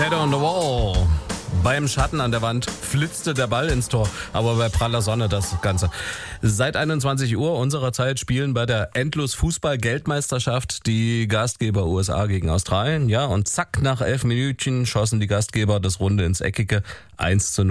Shadow on the Wall. Beim Schatten an der Wand flitzte der Ball ins Tor, aber bei praller Sonne das Ganze. Seit 21 Uhr unserer Zeit spielen bei der Endlos-Fußball-Weltmeisterschaft die Gastgeber USA gegen Australien. Ja, und zack, nach 11 Minütchen schossen die Gastgeber das Runde ins Eckige 1:0.